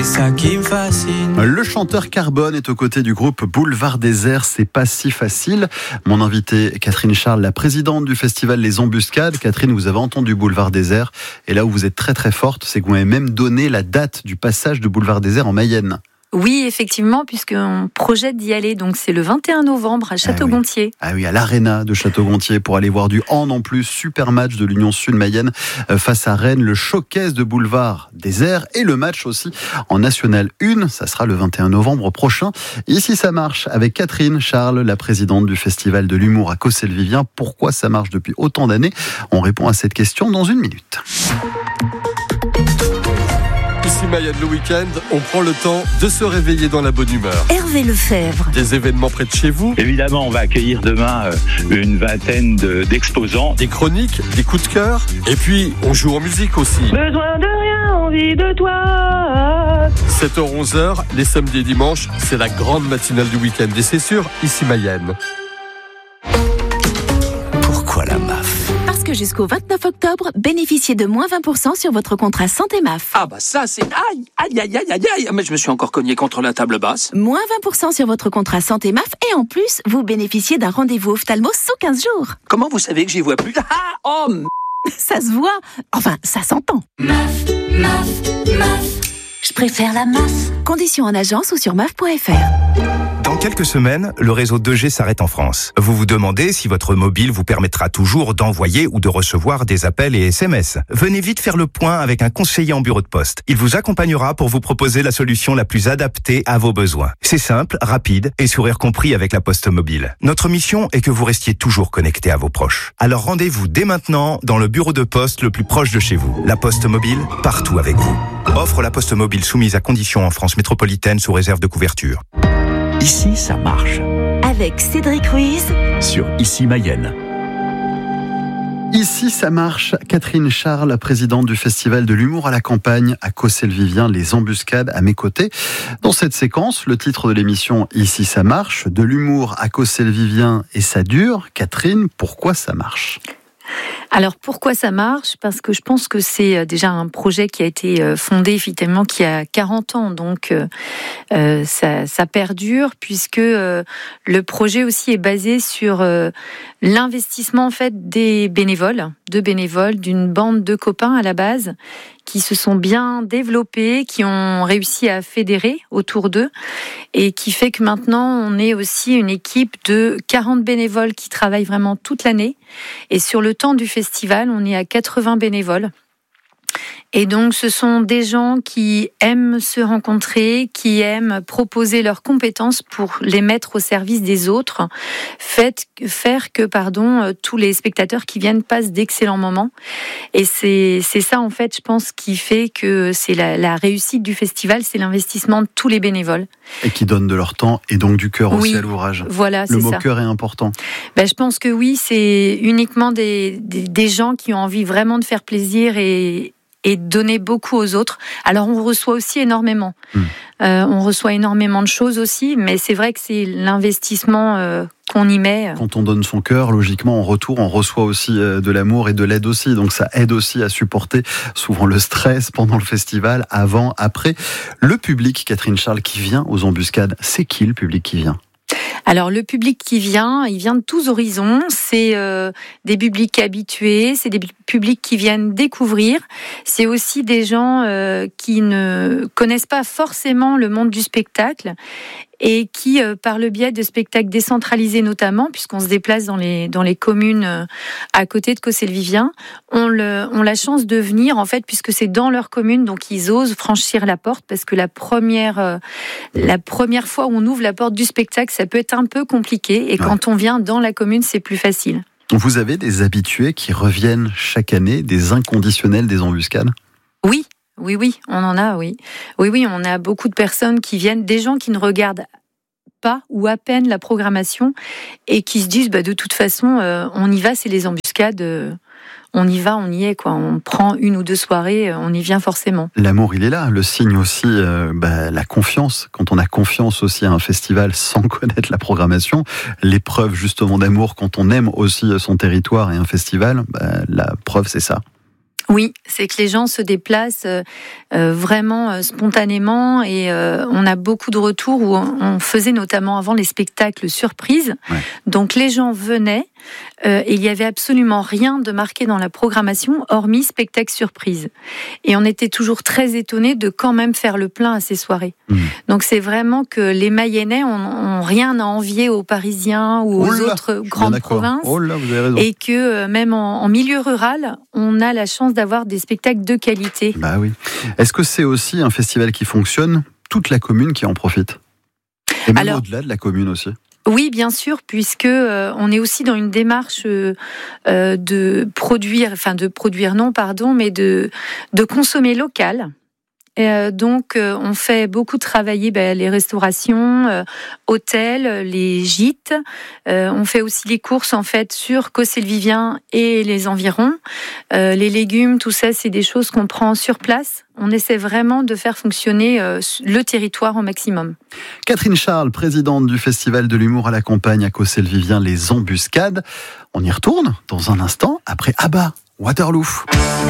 Ça qui me fascine. Le chanteur Carbone est aux côtés du groupe Boulevard Désert, c'est pas si facile. Mon invitée Catherine Charles, la présidente du festival Les Embuscades. Catherine, vous avez entendu Boulevard Désert, et là où vous êtes très très forte, c'est que vous m'avez même donné la date du passage de Boulevard Désert en Mayenne. Oui, effectivement, puisqu'on projette d'y aller. Donc, c'est le 21 novembre à Château-Gontier. Ah oui, à l'Arena de Château-Gontier pour aller voir du hand en plus. Super match de l'Union Sud-Mayenne face à Rennes. Le showcase de Boulevard Désert et le match aussi en National 1. Ça sera le 21 novembre prochain. Ici, ça marche avec Catherine Charles, la présidente du Festival de l'Humour à Cossé-le-Vivien. Pourquoi ça marche depuis autant d'années ? On répond à cette question dans une minute. Ici Mayenne, le week-end, on prend le temps de se réveiller dans la bonne humeur. Hervé Lefebvre. Des événements près de chez vous. Évidemment, on va accueillir demain une vingtaine d'exposants. Des chroniques, des coups de cœur. Et puis, on joue en musique aussi. Besoin de rien, envie de toi. 7h-11h, les samedis et dimanches, c'est la grande matinale du week-end. Et c'est sûr, ici Mayenne. Pourquoi la MAF ? Parce que jusqu'au 29 octobre, bénéficiez de moins 20% sur votre contrat santé MAF. Ah bah ça c'est... Aïe. Mais je me suis encore cogné contre la table basse. Moins 20% sur votre contrat santé MAF et en plus, vous bénéficiez d'un rendez-vous ophtalmo sous 15 jours. Comment vous savez que j'y vois plus ? Ça se voit. Enfin, ça s'entend. MAF. Je préfère la MAF. Conditions en agence ou sur maf.fr. Dans quelques semaines, le réseau 2G s'arrête en France. Vous vous demandez si votre mobile vous permettra toujours d'envoyer ou de recevoir des appels et SMS. Venez vite faire le point avec un conseiller en bureau de poste. Il vous accompagnera pour vous proposer la solution la plus adaptée à vos besoins. C'est simple, rapide et sourire compris avec la Poste Mobile. Notre mission est que vous restiez toujours connecté à vos proches. Alors rendez-vous dès maintenant dans le bureau de poste le plus proche de chez vous. La Poste Mobile, partout avec vous. Offre la Poste Mobile soumise à conditions en France métropolitaine sous réserve de couverture. Ici, ça marche. Avec Cédric Ruiz sur Ici Mayenne. Ici, ça marche. Catherine Charles, présidente du Festival de l'Humour à la campagne à Cossé-le-Vivien, Les Embuscades, à mes côtés. Dans cette séquence, le titre de l'émission Ici, ça marche. De l'humour à Cossé-le-Vivien et ça dure. Catherine, pourquoi ça marche ? Alors pourquoi ça marche ? Parce que je pense que c'est déjà un projet qui a été fondé effectivement qui a 40 ans, donc ça perdure puisque le projet aussi est basé sur l'investissement en fait des bénévoles, d'une bande de copains à la base qui se sont bien développés, qui ont réussi à fédérer autour d'eux et qui fait que maintenant on est aussi une équipe de 40 bénévoles qui travaillent vraiment toute l'année et sur le temps du festival on est à 80 bénévoles. Et donc, ce sont des gens qui aiment se rencontrer, qui aiment proposer leurs compétences pour les mettre au service des autres, faire que tous les spectateurs qui viennent passent d'excellents moments. Et c'est ça, en fait, je pense, qui fait que c'est la réussite du festival, c'est l'investissement de tous les bénévoles. Et qui donnent de leur temps et donc du cœur aussi à l'ouvrage. Voilà, c'est ça. Le mot cœur est important. Je pense que oui, c'est uniquement des gens qui ont envie vraiment de faire plaisir et donner beaucoup aux autres. Alors on reçoit aussi énormément. On reçoit énormément de choses aussi, mais c'est vrai que c'est l'investissement qu'on y met. Quand on donne son cœur, logiquement, en retour, on reçoit aussi de l'amour et de l'aide aussi. Donc ça aide aussi à supporter souvent le stress pendant le festival, avant, après. Le public, Catherine Charles, qui vient aux Embuscades, c'est qui le public qui vient ? Alors le public qui vient, il vient de tous horizons. C'est des publics habitués, c'est des publics qui viennent découvrir. C'est aussi des gens qui ne connaissent pas forcément le monde du spectacle et qui, par le biais de spectacles décentralisés notamment, puisqu'on se déplace dans les communes à côté de Cossé-le-Vivien, ont la chance de venir, en fait, puisque c'est dans leur commune, donc ils osent franchir la porte, parce que la première fois où on ouvre la porte du spectacle, ça peut être un peu compliqué, et quand on vient dans la commune, c'est plus facile. Vous avez des habitués qui reviennent chaque année, des inconditionnels des Embuscades ? Oui, on en a, oui. Oui, on a beaucoup de personnes qui viennent, des gens qui ne regardent pas ou à peine la programmation et qui se disent de toute façon, on y va, c'est les Embuscades, on y va, on y est, quoi. On prend une ou deux soirées, on y vient forcément. L'amour, il est là. Le signe aussi, la confiance. Quand on a confiance aussi à un festival sans connaître la programmation, l'épreuve justement d'amour, quand on aime aussi son territoire et un festival, la preuve, c'est ça. Oui, c'est que les gens se déplacent vraiment spontanément et on a beaucoup de retours où on faisait notamment avant les spectacles surprises. Ouais. Donc les gens venaient et il n'y avait absolument rien de marqué dans la programmation hormis spectacle surprise. Et on était toujours très étonnés de quand même faire le plein à ces soirées. Donc c'est vraiment que les Mayennais ont rien à envier aux Parisiens ou aux autres grandes provinces. Oh là, vous avez raison. Et que même en milieu rural, on a la chance d'avoir des spectacles de qualité. Bah oui. Est-ce que c'est aussi un festival qui fonctionne, toute la commune qui en profite? Et même au-delà de la commune aussi? Oui, bien sûr, puisque on est aussi dans une démarche de consommer local. Donc, on fait beaucoup travailler les restaurations, hôtels, les gîtes. On fait aussi les courses en fait sur Cossé-le-Vivien et les environs. Les légumes, tout ça, c'est des choses qu'on prend sur place. On essaie vraiment de faire fonctionner le territoire au maximum. Catherine Charles, présidente du Festival de l'humour à la campagne à Cossé-le-Vivien, les Embuscades. On y retourne dans un instant après ABBA, Waterloo.